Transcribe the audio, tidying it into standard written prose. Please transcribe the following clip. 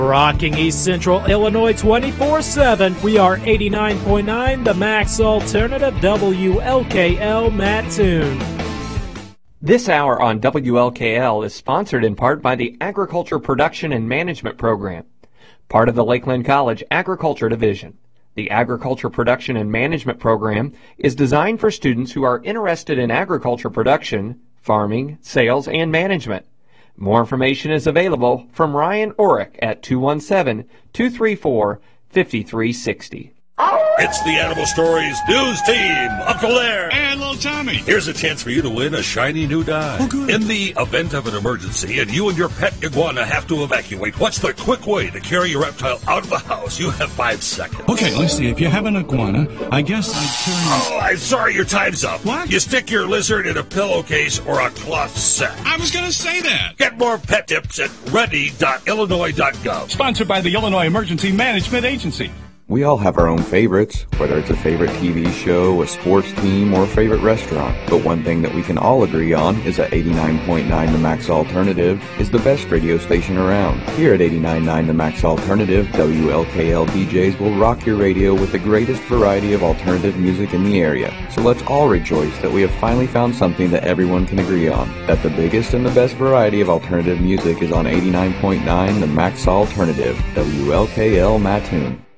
Rocking East Central Illinois 24/7, we are 89.9, the Max Alternative, WLKL Mattoon. This hour on WLKL is sponsored in part by the Agriculture Production and Management Program, part of the Lakeland College Agriculture Division. The Agriculture Production and Management Program is designed for students who are interested in agriculture production, farming, sales, and management. More information is available from Ryan Orrick at 217-234-5360. It's the Animal Stories news team, Uncle Larry and Little Tommy. Here's a chance for you to win a shiny new dime. Oh, good. In the event of an emergency and you and your pet iguana have to evacuate, what's the quick way to carry your reptile out of the house? You have 5 seconds. Okay, let's see. If you have an iguana, I guess I'd turn... Oh, I'm sorry, your time's up. What? You stick your lizard in a pillowcase or a cloth sack. I was going to say that. Get more pet tips at ready.illinois.gov. Sponsored by the Illinois Emergency Management Agency. We all have our own favorites, whether it's a favorite TV show, a sports team, or a favorite restaurant. But one thing that we can all agree on is that 89.9 The Max Alternative is the best radio station around. Here at 89.9 The Max Alternative, WLKL DJs will rock your radio with the greatest variety of alternative music in the area. So let's all rejoice that we have finally found something that everyone can agree on, that the biggest and the best variety of alternative music is on 89.9 The Max Alternative, WLKL Mattoon.